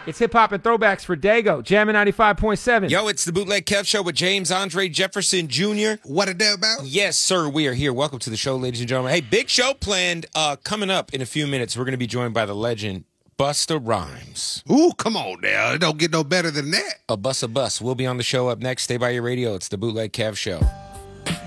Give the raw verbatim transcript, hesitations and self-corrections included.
It's hip-hop and throwbacks for Dago. Jammin' ninety-five point seven. Yo, it's the Bootleg Kev Show with James Andre Jefferson Junior What it do about? Yes, sir, we are here. Welcome to the show, ladies and gentlemen. Hey, big show planned uh, coming up in a few minutes. We're going to be joined by the legend, Busta Rhymes. Ooh, come on now. It don't get no better than that. A bus a bus. We'll be on the show up next. Stay by your radio. It's the Bootleg Kev Show.